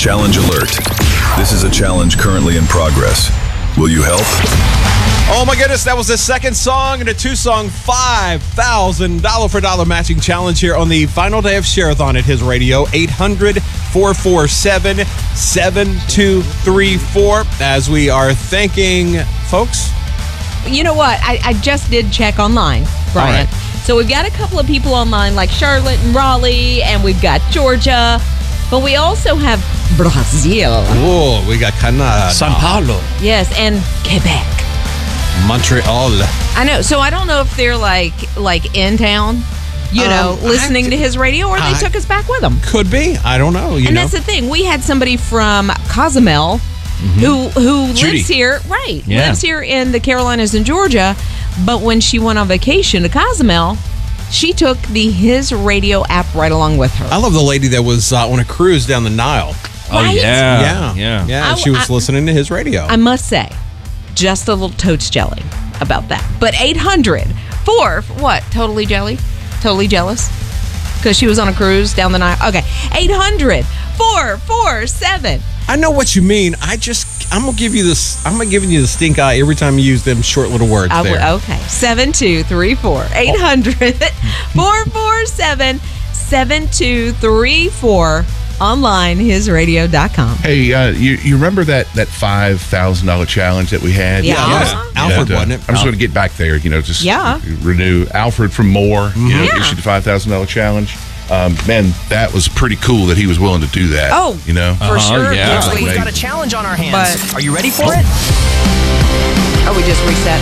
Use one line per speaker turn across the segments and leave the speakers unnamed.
Challenge alert. This is a challenge currently in progress. Will you help?
Oh my goodness, that was the second song in a two-song $5,000 for dollar matching challenge here on the final day of Share-a-thon at His Radio. 800-447-7234 as we are thanking folks.
You know what? I just did check online, Brian.
All right.
So we've got a couple of people online like Charlotte and Raleigh, and we've got Georgia, but we also have Brazil.
Oh, we got Canada.
Sao Paulo.
Yes, and Quebec.
Montreal.
I know. So I don't know if they're like in town, listening to His Radio, or they took us back with them.
Could be. I don't know.
And that's the thing. We had somebody from Cozumel who
Judy.
lives here, right?
Yeah.
Lives here in the Carolinas and Georgia. But when she went on vacation to Cozumel, she took the His Radio app right along with her.
I love the lady that was on a cruise down the Nile.
Oh,
Right?
yeah.
And she was listening to His Radio.
I must say, just a little totes jelly about that. But 800 for what? Totally jelly? Totally jealous? Because she was on a cruise down the Nile. Okay. 800 447.
I know what you mean. I'm gonna give you this. I'm gonna give you the stink eye every time you use them short little words there.
Okay. 7234. 800 447 7234. Online, hisradio.com.
Hey, you remember that $5,000 challenge that we had?
Yeah.
Alfred, wasn't it?
I'm just going to get back there, just
Yeah.
renew. Alfred from Moore, issued the $5,000 challenge. Man, that was pretty cool that he was willing to do that.
Oh, for sure.
yeah.
Looks like we've
Right.
got a challenge on our hands.
But-
Are you ready for it?
Oh, we just reset.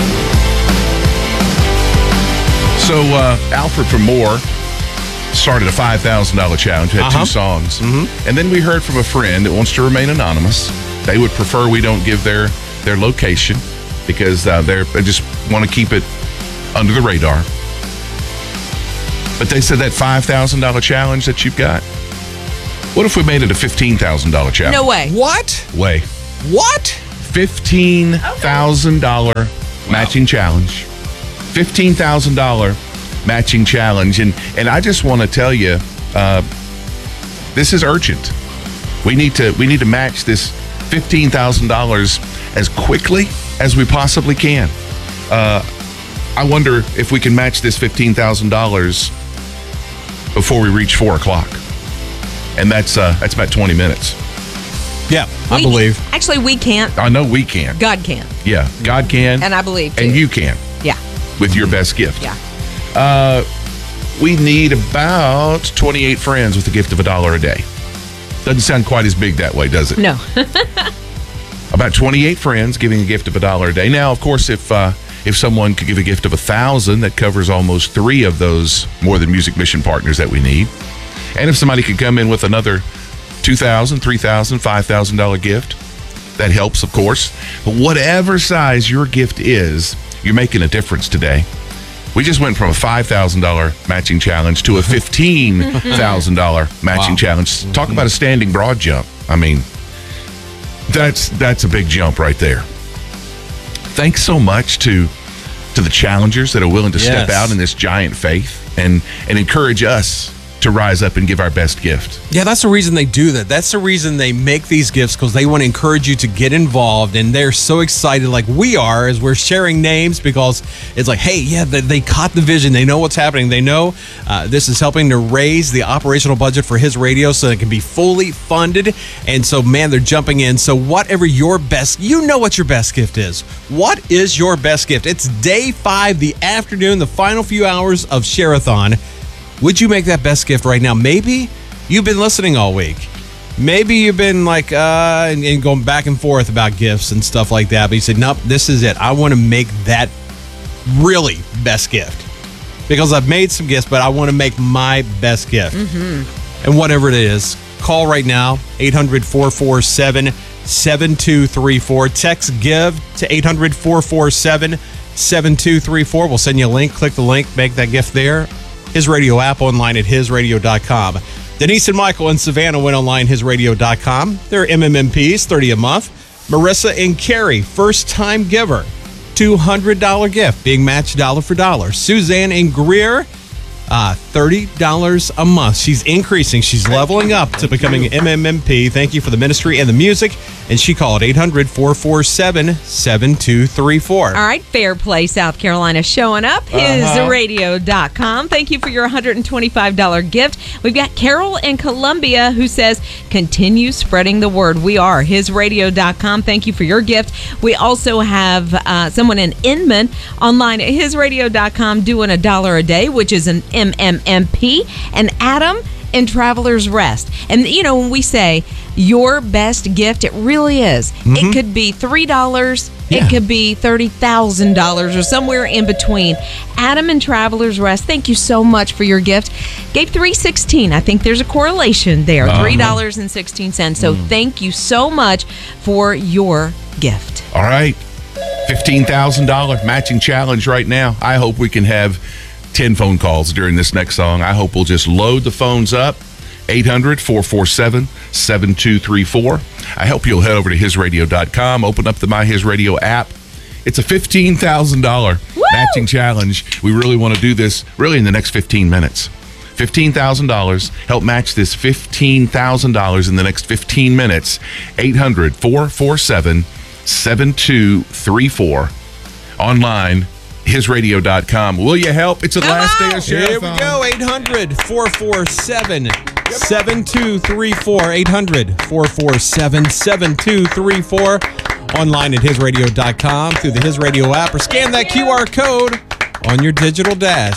So Alfred from Moore started a $5,000 challenge, had two songs. And then we heard from a friend that wants to remain anonymous. They would prefer we don't give their location because they just want to keep it under the radar. But they said that $5,000 challenge that you've got, what if we made it a $15,000 challenge?
No way.
What?
What? $15,000 matching challenge. $15,000 matching challenge. And I just want to tell you, this is urgent. We need to match this $15,000 as quickly as we possibly can. I wonder if we can match this $15,000 before we reach 4 o'clock. And that's about 20 minutes.
Yeah, I believe.
Actually, we can't.
I know we can.
God can.
Yeah, God can.
And I believe, too.
And you can
Yeah.
with your best gift.
Yeah.
We need about 28 friends with a gift of $1 a day. Doesn't sound quite as big that way, does it?
No.
About 28 friends giving a gift of $1 a day. Now, of course, if someone could give a gift of $1,000, that covers almost 3 of those More Than Music mission partners that we need. And if somebody could come in with another $2,000, $3,000, $5,000 gift, that helps, of course. But whatever size your gift is, you're making a difference today. We just went from a $5,000 matching challenge to a $15,000 matching challenge. Talk about a standing broad jump. I mean, that's a big jump right there. Thanks so much to the challengers that are willing to step out in this giant faith and encourage us to rise up and give our best gift.
Yeah, that's the reason they do that. That's the reason they make these gifts, because they want to encourage you to get involved. And they're so excited, like we are, as we're sharing names, because it's like, hey, yeah, they caught the vision. They know what's happening. They know this is helping to raise the operational budget for His Radio so it can be fully funded. And so, man, they're jumping in. So whatever your best, you know what your best gift is. What is your best gift? It's day 5, the afternoon, the final few hours of Share-a-thon. Would you make that best gift right now? Maybe you've been listening all week. Maybe you've been like and going back and forth about gifts and stuff like that. But you said, nope, this is it. I want to make that really best gift. Because I've made some gifts, but I want to make my best gift. And whatever it is, call right now, 800-447-7234. Text GIVE to 800-447-7234. We'll send you a link. Click the link. Make that gift there. His Radio app online at hisradio.com. Denise and Michael in Savannah went online, hisradio.com. They're MMMPs, $30 a month. Marissa and Carrie, first-time giver, $200 gift, being matched dollar for dollar. Suzanne and Greer, $30 a month. She's increasing. She's leveling up to becoming an MMMP. Thank you for the ministry and the music. And she called 800-447-7234.
All right, Fair Play, South Carolina, showing up. HisRadio.com. Thank you for your $125 gift. We've got Carol in Columbia who says, continue spreading the word. We are HisRadio.com. Thank you for your gift. We also have someone in Inman online at HisRadio.com doing $1 a day, which is an MMMP. And Adam in Traveler's Rest. And, you know, when we say your best gift, it really is. It could be $3. It could be $30,000 or somewhere in between. Adam in Traveler's Rest, thank you so much for your gift. Gave $3.16. I think there's a correlation there. $3.16. So thank you so much for your gift.
All right. $15,000 matching challenge right now. I hope we can have 10 phone calls during this next song. I hope we'll just load the phones up. 800-447-7234. I hope you'll head over to hisradio.com, open up the My His Radio app. It's a $15,000 matching challenge. We really want to do this really in the next 15 minutes. $15,000. Help match this $15,000 in the next 15 minutes. 800-447-7234. Online, hisradio.com. Will you help? It's the last day of
Here we
Share-a-thon.
go. 800-447-7234. 800-447-7234. Online at hisradio.com, through the His Radio app, or scan that QR code on your digital dash.